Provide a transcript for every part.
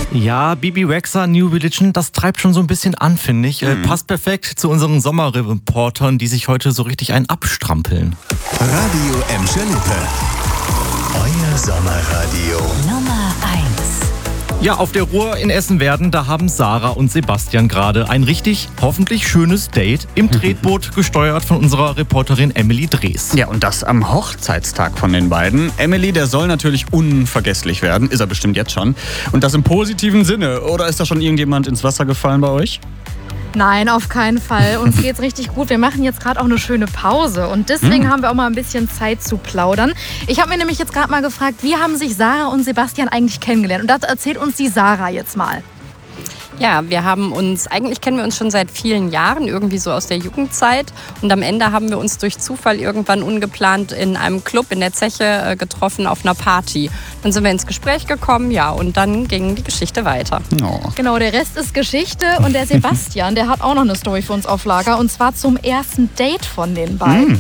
Ja, Bibi Rexha, New Religion, das treibt schon so ein bisschen an, finde ich. Passt perfekt zu unseren Sommerreportern, die sich heute so richtig einen abstrampeln. Radio Emscher Lippe. Euer Sommerradio. Nummer 1. Ja, auf der Ruhr in Essen-Werden, da haben Sarah und Sebastian gerade ein richtig, hoffentlich schönes Date im Tretboot, gesteuert von unserer Reporterin Emily Drees. Ja, und das am Hochzeitstag von den beiden. Emily, der soll natürlich unvergesslich werden, ist er bestimmt jetzt schon. Und das im positiven Sinne. Oder ist da schon irgendjemand ins Wasser gefallen bei euch? Nein, auf keinen Fall. Uns geht's richtig gut. Wir machen jetzt gerade auch eine schöne Pause und deswegen haben wir auch mal ein bisschen Zeit zu plaudern. Ich habe mir nämlich jetzt gerade mal gefragt, wie haben sich Sarah und Sebastian eigentlich kennengelernt? Und das erzählt uns die Sarah jetzt mal. Ja, eigentlich kennen wir uns schon seit vielen Jahren, irgendwie so aus der Jugendzeit. Und am Ende haben wir uns durch Zufall irgendwann ungeplant in einem Club in der Zeche getroffen auf einer Party. Dann sind wir ins Gespräch gekommen, ja, und dann ging die Geschichte weiter. Oh. Genau, der Rest ist Geschichte und der Sebastian, der hat auch noch eine Story für uns auf Lager und zwar zum ersten Date von den beiden.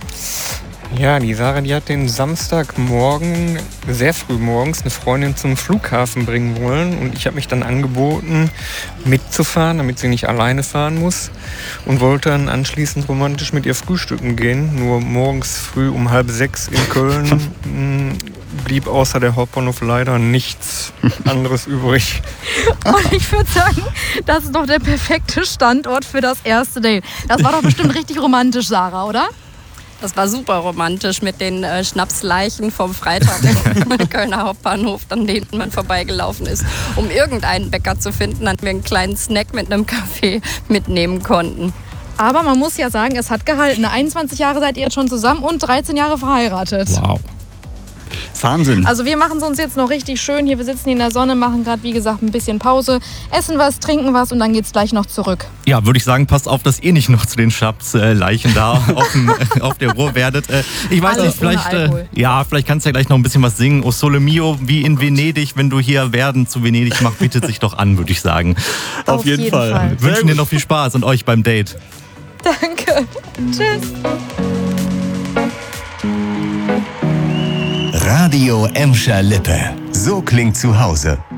Ja, die Sarah, die hat den Samstagmorgen, sehr früh morgens, eine Freundin zum Flughafen bringen wollen. Und ich habe mich dann angeboten, mitzufahren, damit sie nicht alleine fahren muss. Und wollte dann anschließend romantisch mit ihr frühstücken gehen. Nur morgens früh um 5:30 in Köln blieb außer der Hauptbahnhof leider nichts anderes übrig. Und ich würde sagen, das ist doch der perfekte Standort für das erste Date. Das war doch bestimmt richtig romantisch, Sarah, oder? Das war super romantisch mit den Schnapsleichen vom Freitag im Kölner Hauptbahnhof, an denen man vorbeigelaufen ist, um irgendeinen Bäcker zu finden, an dem wir einen kleinen Snack mit einem Kaffee mitnehmen konnten. Aber man muss ja sagen, es hat gehalten. 21 Jahre seid ihr jetzt schon zusammen und 13 Jahre verheiratet. Wow. Wahnsinn. Also wir machen es uns jetzt noch richtig schön hier. Wir sitzen hier in der Sonne, machen gerade, wie gesagt, ein bisschen Pause, essen was, trinken was und dann geht's gleich noch zurück. Ja, würde ich sagen, passt auf, dass ihr nicht noch zu den Schnapsleichen da auf der Ruhr werdet. Ich weiß Alles nicht, vielleicht, ohne Alkohol. vielleicht kannst du ja gleich noch ein bisschen was singen. O Sole Mio, wie in Venedig, wenn du hier Werden zu Venedig machst, bietet sich doch an, würde ich sagen. Auf jeden Fall. Wünschen dir noch viel Spaß und euch beim Date. Danke. Tschüss. Radio Emscher Lippe. So klingt zu Hause.